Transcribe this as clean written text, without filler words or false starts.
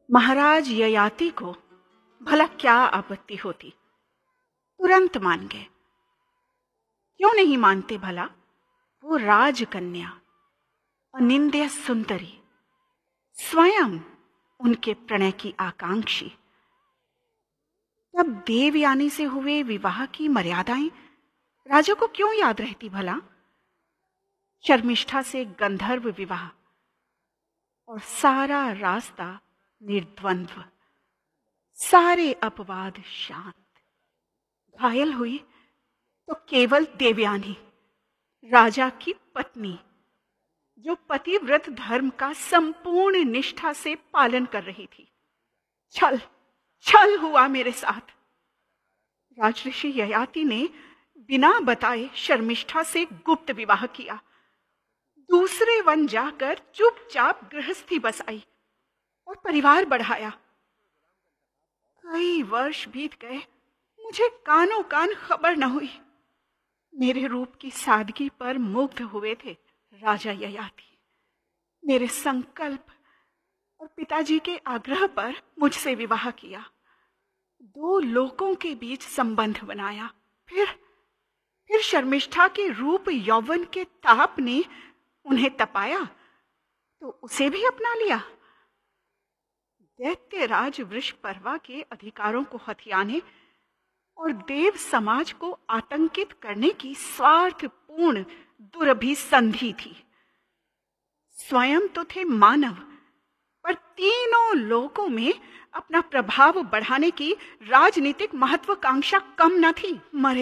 महाराज ययाति को भला क्या आपत्ति होती, तुरंत मान गए। क्यों नहीं मानते भला? वो राजकन्या अनिंद्य सुंदरी, स्वयं उनके प्रणय की आकांक्षी। तब देवयानी से हुए विवाह की मर्यादाएं राजा को क्यों याद रहती भला? शर्मिष्ठा से गंधर्व विवाह और सारा रास्ता निर्द्वंद्व, सारे अपवाद शांत। घायल हुई तो केवल देवयानी, राजा की पत्नी, जो पतिव्रत धर्म का संपूर्ण निष्ठा से पालन कर रही थी। छल छल हुआ मेरे साथ। राजऋषि ययाति ने बिना बताए शर्मिष्ठा से गुप्त विवाह किया। दूसरे वन जाकर चुपचाप गृहस्थी बसाई और परिवार बढ़ाया। कई वर्ष बीत गए, मुझे कानों कान खबर न हुई। मेरे रूप की सादगी पर मुग्ध हुए थे राजा ययाति। मेरे संकल्प और पिताजी के आग्रह पर मुझसे विवाह किया। 2 लोकों के बीच संबंध बनाया। फिर शर्मिष्ठा के रूप यौवन के ताप ने उन्हें तपाया तो उसे भी अपना लिया। दैत्यराज वृषपर्वा के अधिकारों को हथियाने और देव समाज को आतंकित करने की स्वार्थपूर्ण दुरभिसंधि थी। स्वयं तो थे मानव, पर तीनों लोकों में अपना प्रभाव बढ़ाने की राजनीतिक महत्वाकांक्षा कम न थी। मरे